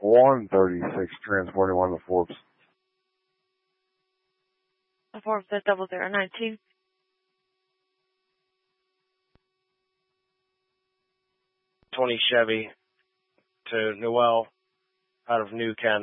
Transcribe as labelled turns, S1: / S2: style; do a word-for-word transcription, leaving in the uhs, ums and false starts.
S1: one thirty-six, transporting one to Forbes.
S2: Forbes at double zero nineteen.
S3: twenty Chevy to Noel out of New Ken.